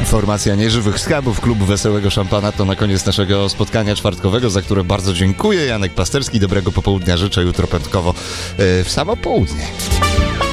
Formacja Nieżywych Schabów, Klub Wesołego Szampana to na koniec naszego spotkania czwartkowego, za które bardzo dziękuję. Janek Pasterski, dobrego popołudnia życzę, jutro piątkowo w samo południe.